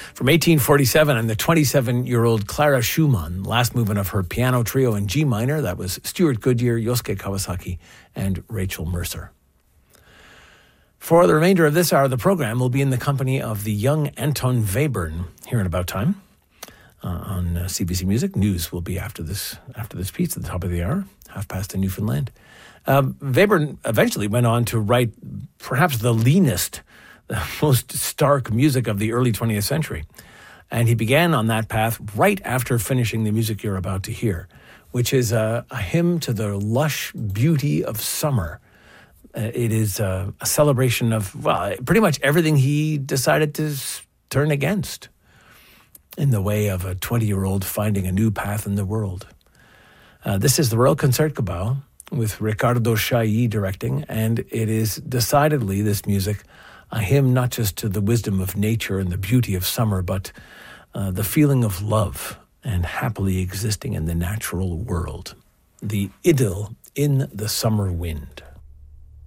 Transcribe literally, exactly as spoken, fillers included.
From eighteen forty-seven, and the twenty-seven-year-old Clara Schumann, last movement of her piano trio in G minor. That was Stuart Goodyear, Yosuke Kawasaki, and Rachel Mercer. For the remainder of this hour of the program, we'll be in the company of the young Anton Webern here in about time uh, on uh, C B C Music. News will be after this after this piece at the top of the hour, half past in Newfoundland. Uh, Webern eventually went on to write perhaps the leanest, the most stark music of the early twentieth century. And he began on that path right after finishing the music you're about to hear, which is a, a hymn to the lush beauty of summer. Uh, it is a, a celebration of, well, pretty much everything he decided to s- turn against in the way of a twenty-year-old finding a new path in the world. Uh, this is the Royal Concertgebouw with Riccardo Chailly directing, and it is decidedly, this music, a hymn not just to the wisdom of nature and the beauty of summer, but uh, the feeling of love and happily existing in the natural world. The idyll in the summer wind.